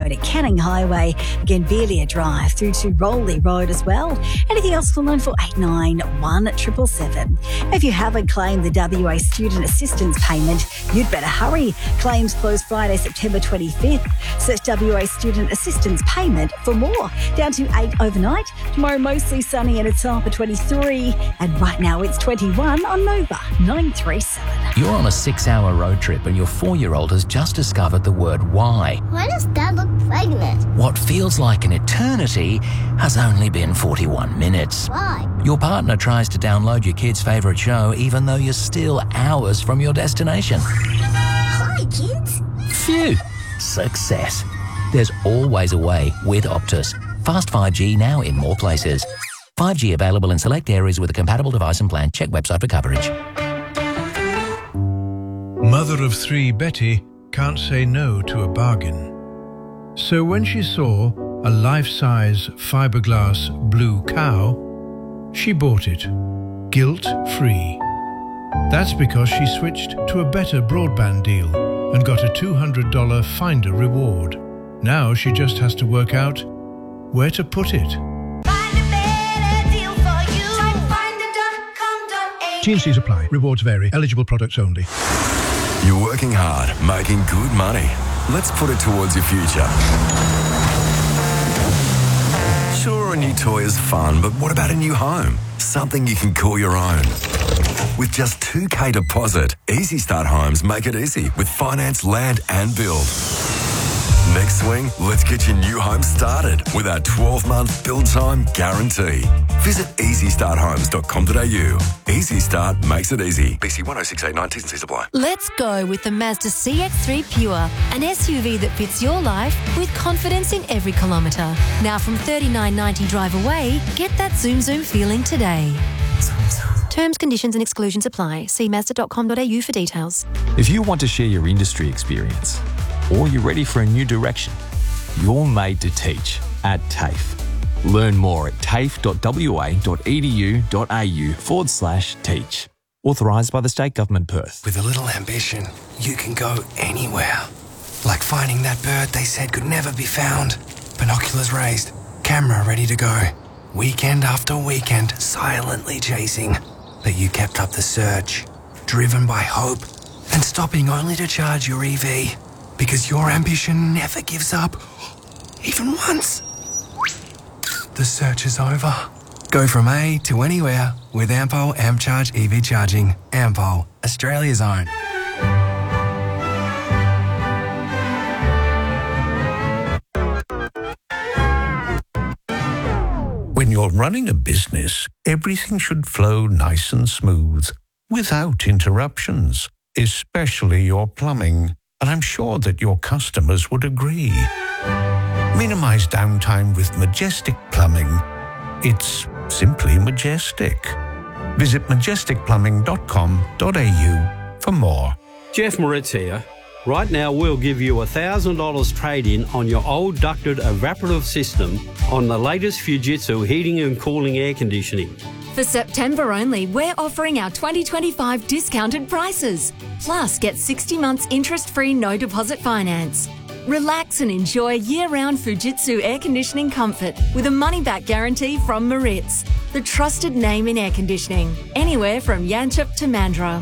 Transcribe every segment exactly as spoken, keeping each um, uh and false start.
Road at Canning Highway, Gambilia Drive through to Rowley Road as well. Anything else, call nine four eight nine one seven seven. If you haven't claimed the W A Student Assistance Payment, you'd better hurry. Claims close Friday, September twenty-fifth. Search W A Student Assistance Payment for more. Down to eight overnight. Tomorrow mostly sunny and it's up at twenty-three. And right now it's twenty-one on Nova nine three seven. You're on a six-hour road trip and your four-year-old has just discovered the word why. Why does Dad look pregnant? What feels like an eternity has only been forty-one minutes. Why? Your partner tries to download your kid's favourite show even though you're still hours from your destination. Hi, kids. Phew. Success. There's always a way with Optus. Fast five G now in more places. five G available in select areas with a compatible device and plan. Check website for coverage. Mother of three Betty can't say no to a bargain. So when she saw a life-size fiberglass blue cow, she bought it, guilt-free. That's because she switched to a better broadband deal and got a two hundred dollars Finder reward. Now she just has to work out where to put it. T and C's apply. Rewards vary. Eligible products only. You're working hard, making good money. Let's put it towards your future. Sure, a new toy is fun, but what about a new home? Something you can call your own. With just two K deposit, Easy Start Homes make it easy with finance, land and build. Next swing, let's get your new home started with our twelve-month build time guarantee. Visit easy start homes dot com dot a u. Easy Start makes it easy. B C one oh six eight nine, T's and C's apply. Let's go with the Mazda C X three Pure, an S U V that fits your life with confidence in every kilometre. Now from thirty-nine ninety drive away, get that zoom zoom feeling today. Terms, conditions and exclusions apply. See mazda dot com dot a u for details. If you want to share your industry experience or you're ready for a new direction, you're made to teach at TAFE. Learn more at tafe dot w a dot e d u dot a u forward slash teach. Authorised by the State Government, Perth. With a little ambition, you can go anywhere. Like finding that bird they said could never be found. Binoculars raised, camera ready to go. Weekend after weekend, silently chasing. But you kept up the search, driven by hope, and stopping only to charge your E V. Because your ambition never gives up, even once. The search is over. Go from A to anywhere with Ampol AmpCharge E V charging. Ampol, Australia's own. When you're running a business, everything should flow nice and smooth, without interruptions, especially your plumbing. And I'm sure that your customers would agree. Minimize downtime with Majestic Plumbing. It's simply majestic. Visit majestic plumbing dot com dot a u for more. Jeff Moritz here. Right now we'll give you one thousand dollars trade-in on your old ducted evaporative system on the latest Fujitsu heating and cooling air conditioning. For September only, we're offering our twenty twenty-five discounted prices. Plus, get sixty months interest-free no deposit finance. Relax and enjoy year-round Fujitsu air conditioning comfort with a money-back guarantee from Moritz, the trusted name in air conditioning, anywhere from Yanchep to Mandurah.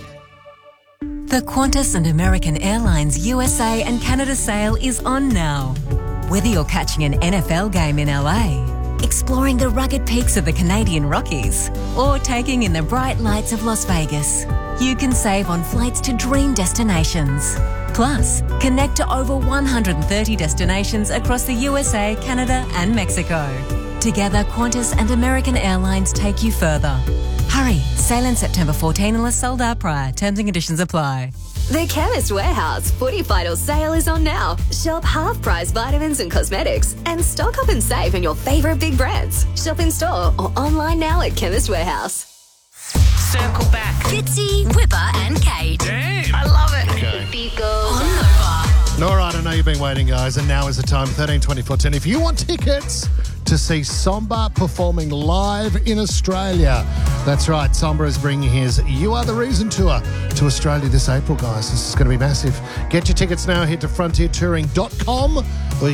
The Qantas and American Airlines U S A and Canada sale is on now. Whether you're catching an N F L game in L A, exploring the rugged peaks of the Canadian Rockies, or taking in the bright lights of Las Vegas, you can save on flights to dream destinations. Plus, connect to over one hundred thirty destinations across the U S A, Canada and Mexico. Together, Qantas and American Airlines take you further. Hurry, sale in September fourteenth unless sold out prior. Terms and conditions apply. The Chemist Warehouse Footy Final sale is on now. Shop half-price vitamins and cosmetics and stock up and save on your favourite big brands. Shop in store or online now at Chemist Warehouse. Circle back. Fitzy, Whipper and Kate. Damn. I love it. Okay. Beat goes on Nova. All right, I know you've been waiting, guys, and now is the time, thirteen twenty-four ten. If you want tickets to see Somba performing live in Australia, that's right, Somba is bringing his You Are The Reason tour to Australia this April, guys. This is going to be massive. Get your tickets now. Head to frontier touring dot com or you